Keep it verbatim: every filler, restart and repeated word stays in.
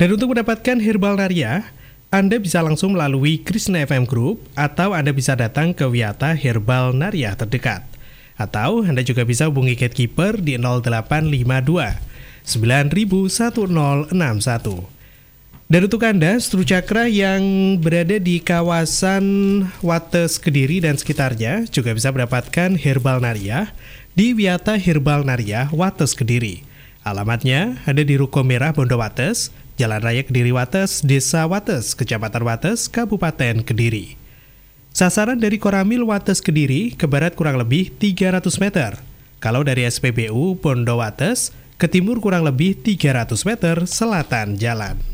Dan untuk mendapatkan Herbal Naria, Anda bisa langsung melalui Krishna F M Group atau Anda bisa datang ke Wiyata Herbal Naria terdekat. Atau Anda juga bisa hubungi Gatekeeper di nol delapan lima dua sembilan satu nol enam satu. Dan untuk Anda, Stru Cakra yang berada di kawasan Wates Kediri dan sekitarnya juga bisa mendapatkan Herbal Naria di Wiyata Herbal Naria Wates Kediri. Alamatnya ada di Ruko Merah Bondo Wates, Jalan Raya Kediri Wates, Desa Wates, Kecamatan Wates, Kabupaten Kediri. Sasaran dari Koramil Wates Kediri ke barat kurang lebih tiga ratus meter. Kalau dari S P B U Bondo Wates ke timur kurang lebih tiga ratus meter selatan jalan.